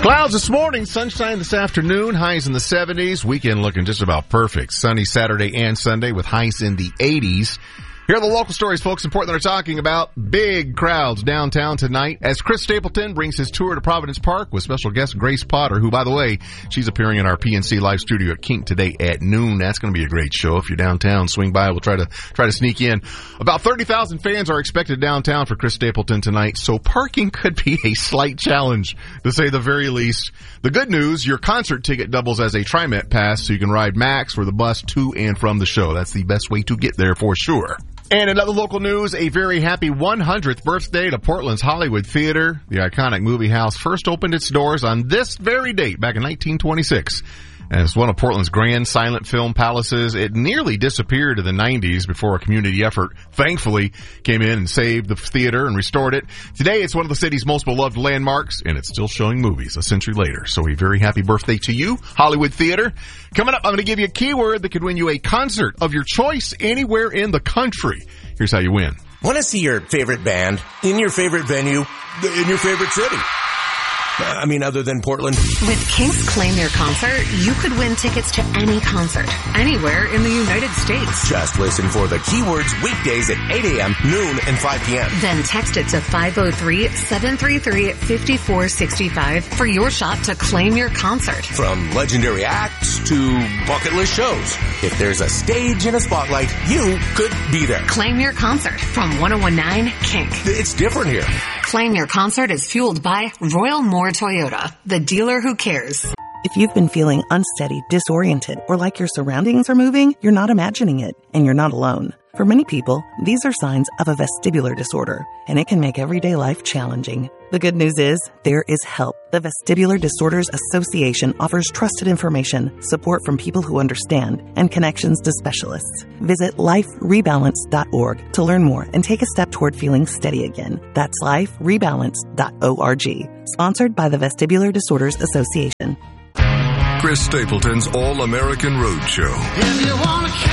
Clouds this morning, sunshine this afternoon, highs in the 70s. Weekend looking just about perfect. Sunny Saturday and Sunday with highs in the 80s. Here are the local stories folks in Portland are talking about. Big crowds downtown tonight as Chris Stapleton brings his tour to Providence Park with special guest Grace Potter, who, by the way, she's appearing in our PNC Live studio at Kink today at noon. That's going to be a great show. If you're downtown, swing by. We'll try to sneak in. About 30,000 fans are expected downtown for Chris Stapleton tonight, so parking could be a slight challenge, to say the very least. The good news, your concert ticket doubles as a TriMet pass, so you can ride Max for the bus to and from the show. That's the best way to get there for sure. And in other local news, a very happy 100th birthday to Portland's Hollywood Theater. The iconic movie house first opened its doors on this very date back in 1926. As one of Portland's grand silent film palaces, it nearly disappeared in the 90s before a community effort, thankfully, came in and saved the theater and restored it. Today, it's one of the city's most beloved landmarks, and it's still showing movies a century later. So a very happy birthday to you, Hollywood Theater. Coming up, I'm going to give you a keyword that could win you a concert of your choice anywhere in the country. Here's how you win. Want to see your favorite band in your favorite venue in your favorite city? Other than Portland. With Kink's Claim Your Concert, you could win tickets to any concert, anywhere in the United States. Just listen for the keywords weekdays at 8 a.m., noon, and 5 p.m. Then text it to 503-733-5465 for your shot to claim your concert. From legendary acts to bucket list shows. If there's a stage and a spotlight, you could be there. Claim your concert from 1019 Kink. It's different here. Claim Your Concert is fueled by Royal Moore Toyota, the dealer who cares. If you've been feeling unsteady, disoriented, or like your surroundings are moving, you're not imagining it, and you're not alone. For many people, these are signs of a vestibular disorder, and it can make everyday life challenging. The good news is, there is help. The Vestibular Disorders Association offers trusted information, support from people who understand, and connections to specialists. Visit liferebalance.org to learn more and take a step toward feeling steady again. That's liferebalance.org. Sponsored by the Vestibular Disorders Association. Chris Stapleton's All-American Roadshow. If you want to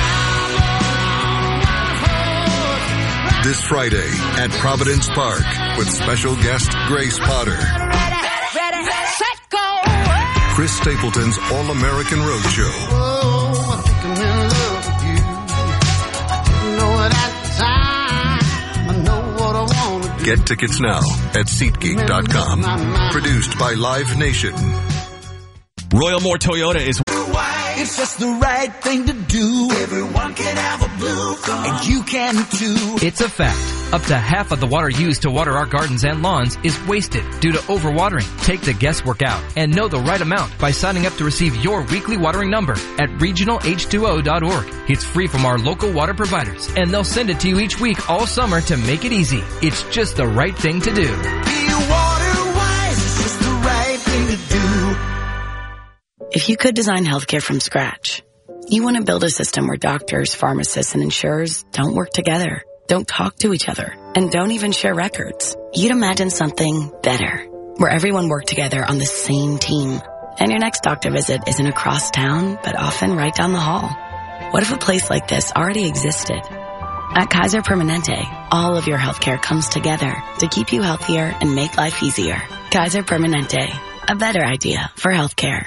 this Friday at Providence Park with special guest Grace Potter. ready, set, go. Chris Stapleton's All-American Roadshow. Oh, I think I'm in love with you. You know it at the time. I know what I want to do. Get tickets now at SeatGeek.com. Produced by Live Nation. Royal Moore Toyota is... It's just the right thing to do. Everyone can have a blue thumb, and you can too. It's a fact. Up to half of the water used to water our gardens and lawns is wasted due to overwatering. Take the guesswork out and know the right amount by signing up to receive your weekly watering number at regionalh2o.org. It's free from our local water providers, and they'll send it to you each week all summer to make it easy. It's just the right thing to do. Be water wise. It's just the right thing to do. If you could design healthcare from scratch, you want to build a system where doctors, pharmacists, and insurers don't work together, don't talk to each other, and don't even share records. You'd imagine something better, where everyone worked together on the same team, and your next doctor visit isn't across town, but often right down the hall. What if a place like this already existed? At Kaiser Permanente, all of your healthcare comes together to keep you healthier and make life easier. Kaiser Permanente, a better idea for healthcare.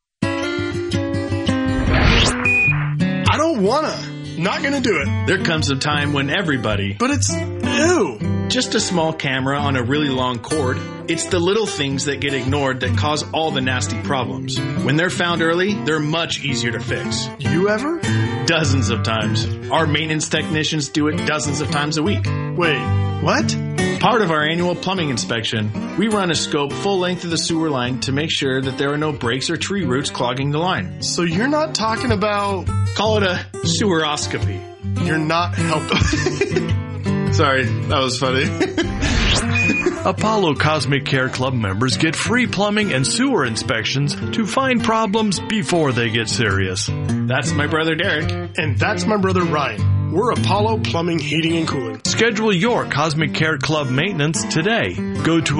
I don't wanna. Not gonna do it. There comes a time when everybody... But it's... ew. Just a small camera on a really long cord. It's the little things that get ignored that cause all the nasty problems. When they're found early, they're much easier to fix. You ever? Dozens of times. Our maintenance technicians do it dozens of times a week. Wait, what? Part of our annual plumbing inspection, we run a scope full length of the sewer line to make sure that there are no breaks or tree roots clogging the line. So you're not talking about... Call it a seweroscopy. You're not helping. Sorry, that was funny. Apollo Cosmic Care Club members get free plumbing and sewer inspections to find problems before they get serious. That's my brother Derek. And that's my brother Ryan. We're Apollo Plumbing, Heating, and Cooling. Schedule your Cosmic Care Club maintenance today. Go to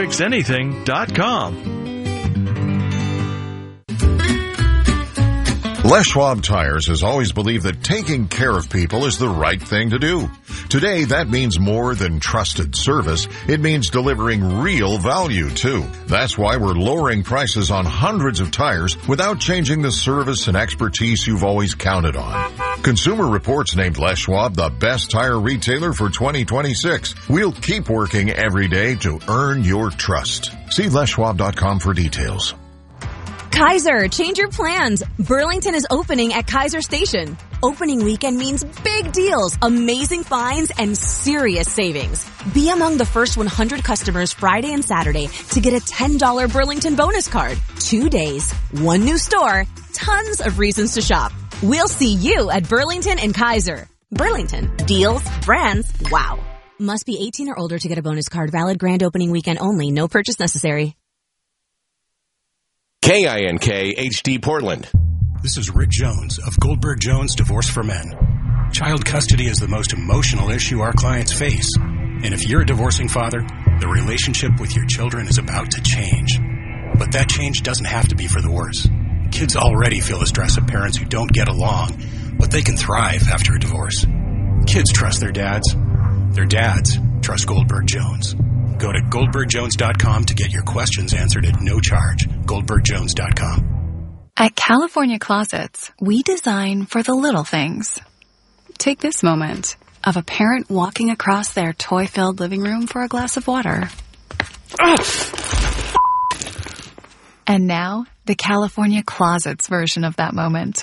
ApolloCanFixAnything.com. Les Schwab Tires has always believed that taking care of people is the right thing to do. Today, that means more than trusted service. It means delivering real value, too. That's why we're lowering prices on hundreds of tires without changing the service and expertise you've always counted on. Consumer Reports named Les Schwab the best tire retailer for 2026. We'll keep working every day to earn your trust. See leschwab.com for details. Kaiser, change your plans. Burlington is opening at Kaiser Station. Opening weekend means big deals, amazing finds, and serious savings. Be among the first 100 customers Friday and Saturday to get a $10 Burlington bonus card. 2 days, 1 new store, tons of reasons to shop. We'll see you at Burlington and Kaiser. Burlington. Deals, brands, wow. Must be 18 or older to get a bonus card. Valid grand opening weekend only. No purchase necessary. KINK HD Portland. This is Rick Jones of Goldberg Jones Divorce for Men. Child custody is the most emotional issue our clients face. And if you're a divorcing father, the relationship with your children is about to change. But that change doesn't have to be for the worse. Kids already feel the stress of parents who don't get along, but they can thrive after a divorce. Kids trust their dads. Their dads trust Goldberg Jones. Go to GoldbergJones.com to get your questions answered at no charge. GoldbergJones.com. At California Closets, we design for the little things. Take this moment of a parent walking across their toy-filled living room for a glass of water. And now, the California Closets version of that moment.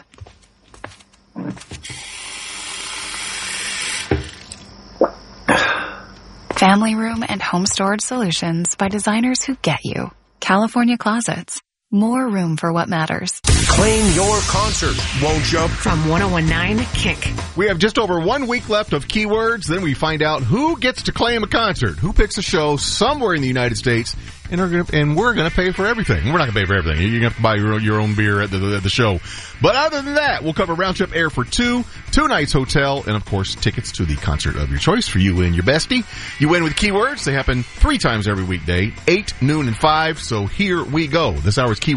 Family room and home storage solutions by designers who get you. California Closets. More room for what matters. Claim your concert, won't you? From 101.9 Kick. We have just over 1 week left of keywords. Then we find out who gets to claim a concert, who picks a show somewhere in the United States, and we're going to pay for everything. We're not going to pay for everything. You're going to have to buy your own beer at the show. But other than that, we'll cover round trip air for two nights hotel, and of course tickets to the concert of your choice for you and your bestie. You win with keywords. They happen 3 times every weekday, 8, noon, and 5. So here we go. This hour's keyword